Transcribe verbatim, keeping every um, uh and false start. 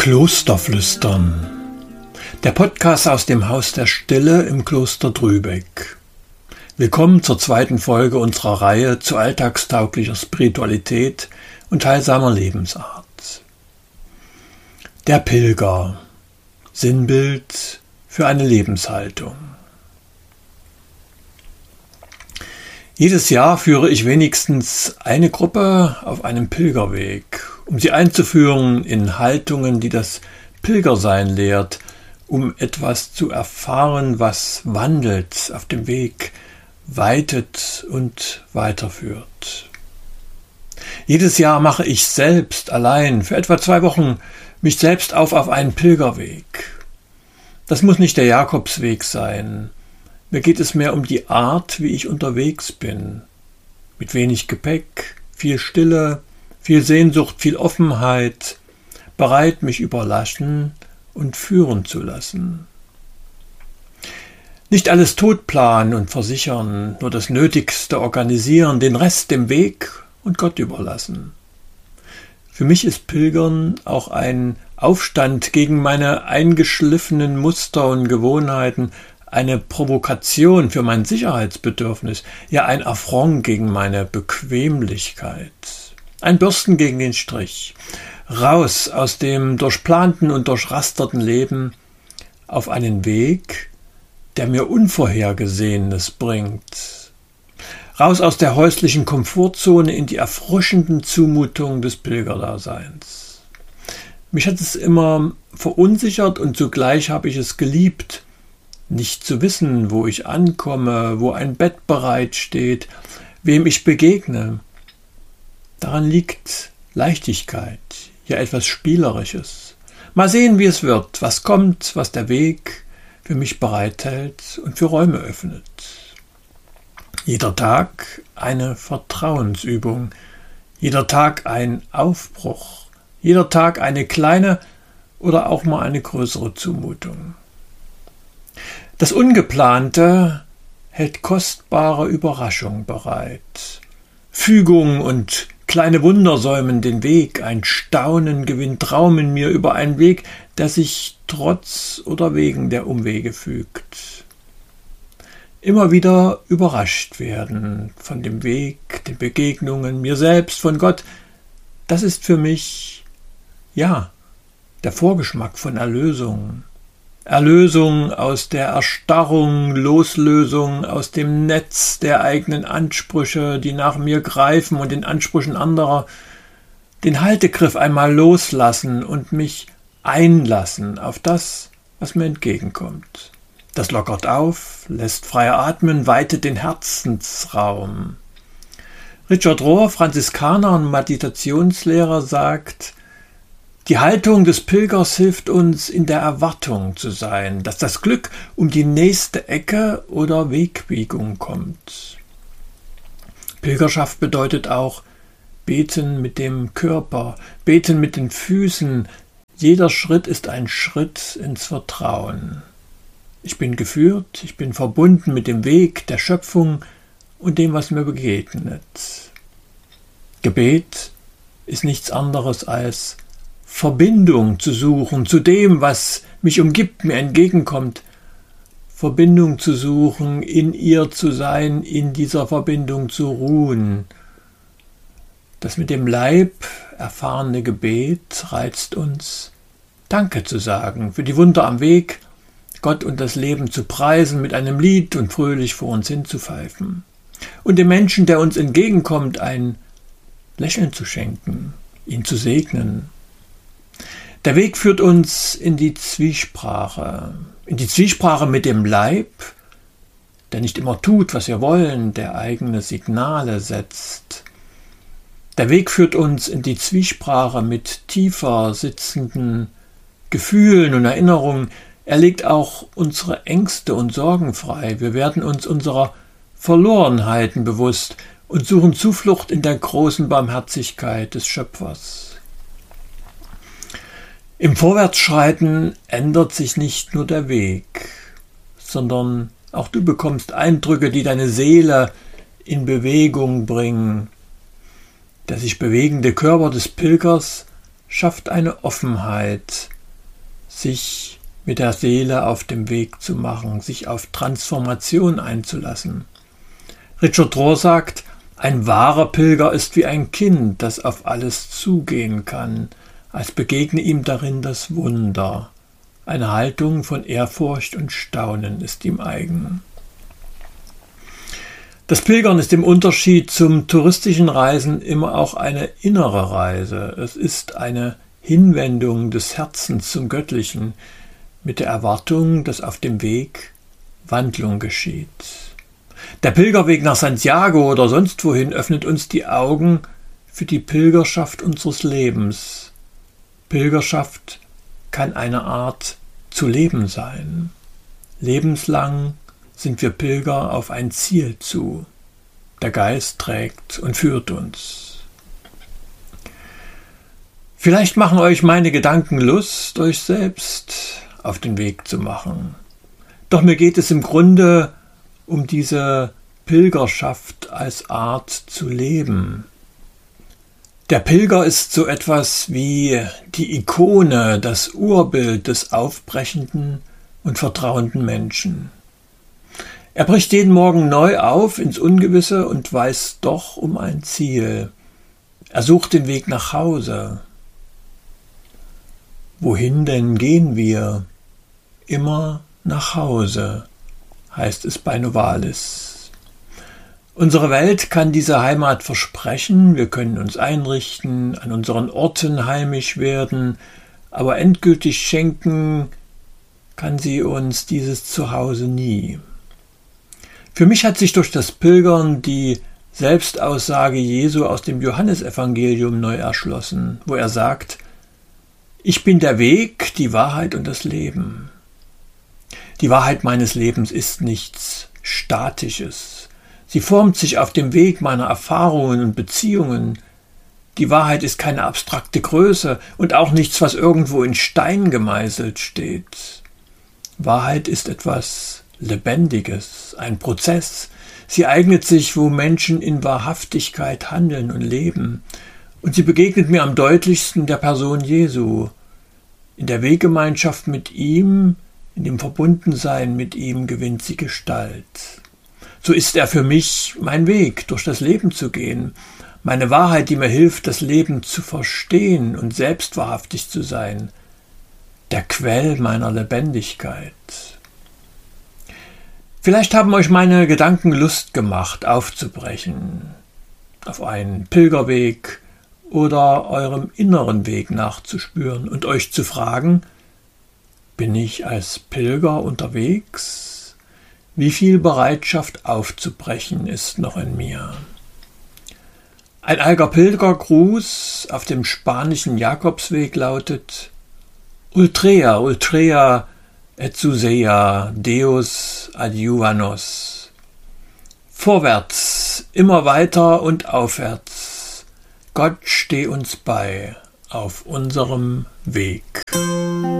Klosterflüstern. Der Podcast aus dem Haus der Stille im Kloster Drübeck. Willkommen zur zweiten Folge unserer Reihe zu alltagstauglicher Spiritualität und heilsamer Lebensart. Der Pilger. Sinnbild für eine Lebenshaltung. Jedes Jahr führe ich wenigstens eine Gruppe auf einem Pilgerweg, um sie einzuführen in Haltungen, die das Pilgersein lehrt, um etwas zu erfahren, was wandelt auf dem Weg, weitet und weiterführt. Jedes Jahr mache ich selbst allein für etwa zwei Wochen mich selbst auf auf einen Pilgerweg. Das muss nicht der Jakobsweg sein. Mir geht es mehr um die Art, wie ich unterwegs bin. Mit wenig Gepäck, viel Stille, viel Sehnsucht, viel Offenheit, bereit, mich überlassen und führen zu lassen. Nicht alles totplanen und versichern, nur das Nötigste organisieren, den Rest dem Weg und Gott überlassen. Für mich ist Pilgern auch ein Aufstand gegen meine eingeschliffenen Muster und Gewohnheiten, eine Provokation für mein Sicherheitsbedürfnis, ja ein Affront gegen meine Bequemlichkeit, ein Bürsten gegen den Strich, raus aus dem durchplanten und durchrasterten Leben auf einen Weg, der mir Unvorhergesehenes bringt, raus aus der häuslichen Komfortzone in die erfrischenden Zumutungen des Pilgerdaseins. Mich hat es immer verunsichert und zugleich habe ich es geliebt, nicht zu wissen, wo ich ankomme, wo ein Bett bereitsteht, wem ich begegne. Daran liegt Leichtigkeit, ja etwas Spielerisches. Mal sehen, wie es wird, was kommt, was der Weg für mich bereithält und für Räume öffnet. Jeder Tag eine Vertrauensübung, jeder Tag ein Aufbruch, jeder Tag eine kleine oder auch mal eine größere Zumutung. Das Ungeplante hält kostbare Überraschung bereit. Fügung und kleine Wunder säumen den Weg, ein Staunen gewinnt Raum in mir über einen Weg, der sich trotz oder wegen der Umwege fügt. Immer wieder überrascht werden von dem Weg, den Begegnungen, mir selbst, von Gott, das ist für mich, ja, der Vorgeschmack von Erlösung. Erlösung aus der Erstarrung, Loslösung aus dem Netz der eigenen Ansprüche, die nach mir greifen und den Ansprüchen anderer, den Haltegriff einmal loslassen und mich einlassen auf das, was mir entgegenkommt. Das lockert auf, lässt freier atmen, weitet den Herzensraum. Richard Rohr, Franziskaner und Meditationslehrer, sagt, die Haltung des Pilgers hilft uns, in der Erwartung zu sein, dass das Glück um die nächste Ecke oder Wegbiegung kommt. Pilgerschaft bedeutet auch beten mit dem Körper, beten mit den Füßen. Jeder Schritt ist ein Schritt ins Vertrauen. Ich bin geführt, ich bin verbunden mit dem Weg der Schöpfung und dem, was mir begegnet. Gebet ist nichts anderes als Verbindung zu suchen zu dem, was mich umgibt, mir entgegenkommt. Verbindung zu suchen, in ihr zu sein, in dieser Verbindung zu ruhen. Das mit dem Leib erfahrene Gebet reizt uns, Danke zu sagen für die Wunder am Weg, Gott und das Leben zu preisen, mit einem Lied und fröhlich vor uns hinzupfeifen. Und dem Menschen, der uns entgegenkommt, ein Lächeln zu schenken, ihn zu segnen. Der Weg führt uns in die Zwiesprache, in die Zwiesprache mit dem Leib, der nicht immer tut, was wir wollen, der eigene Signale setzt. Der Weg führt uns in die Zwiesprache mit tiefer sitzenden Gefühlen und Erinnerungen. Er legt auch unsere Ängste und Sorgen frei. Wir werden uns unserer Verlorenheiten bewusst und suchen Zuflucht in der großen Barmherzigkeit des Schöpfers. Im Vorwärtsschreiten ändert sich nicht nur der Weg, sondern auch du bekommst Eindrücke, die deine Seele in Bewegung bringen. Der sich bewegende Körper des Pilgers schafft eine Offenheit, sich mit der Seele auf dem Weg zu machen, sich auf Transformation einzulassen. Richard Rohr sagt, ein wahrer Pilger ist wie ein Kind, das auf alles zugehen kann, als begegne ihm darin das Wunder. Eine Haltung von Ehrfurcht und Staunen ist ihm eigen. Das Pilgern ist im Unterschied zum touristischen Reisen immer auch eine innere Reise. Es ist eine Hinwendung des Herzens zum Göttlichen mit der Erwartung, dass auf dem Weg Wandlung geschieht. Der Pilgerweg nach Santiago oder sonst wohin öffnet uns die Augen für die Pilgerschaft unseres Lebens. Pilgerschaft kann eine Art zu leben sein. Lebenslang sind wir Pilger auf ein Ziel zu. Der Geist trägt und führt uns. Vielleicht machen euch meine Gedanken Lust, euch selbst auf den Weg zu machen. Doch mir geht es im Grunde um diese Pilgerschaft als Art zu leben. Der Pilger ist so etwas wie die Ikone, das Urbild des aufbrechenden und vertrauenden Menschen. Er bricht jeden Morgen neu auf ins Ungewisse und weiß doch um ein Ziel. Er sucht den Weg nach Hause. Wohin denn gehen wir? Immer nach Hause, heißt es bei Novalis. Unsere Welt kann diese Heimat versprechen, wir können uns einrichten, an unseren Orten heimisch werden, aber endgültig schenken kann sie uns dieses Zuhause nie. Für mich hat sich durch das Pilgern die Selbstaussage Jesu aus dem Johannesevangelium neu erschlossen, wo er sagt, ich bin der Weg, die Wahrheit und das Leben. Die Wahrheit meines Lebens ist nichts Statisches. Sie formt sich auf dem Weg meiner Erfahrungen und Beziehungen. Die Wahrheit ist keine abstrakte Größe und auch nichts, was irgendwo in Stein gemeißelt steht. Wahrheit ist etwas Lebendiges, ein Prozess. Sie eignet sich, wo Menschen in Wahrhaftigkeit handeln und leben. Und sie begegnet mir am deutlichsten der Person Jesu. In der Weggemeinschaft mit ihm, in dem Verbundensein mit ihm gewinnt sie Gestalt. So ist er für mich mein Weg, durch das Leben zu gehen, meine Wahrheit, die mir hilft, das Leben zu verstehen und selbst wahrhaftig zu sein, der Quell meiner Lebendigkeit. Vielleicht haben euch meine Gedanken Lust gemacht, aufzubrechen, auf einen Pilgerweg oder eurem inneren Weg nachzuspüren und euch zu fragen, bin ich als Pilger unterwegs? Wie viel Bereitschaft aufzubrechen ist noch in mir? Ein alter Pilgergruß auf dem spanischen Jakobsweg lautet Ultrea, Ultrea, et susea, Deus adiuvanos. Vorwärts, immer weiter und aufwärts. Gott steh uns bei auf unserem Weg.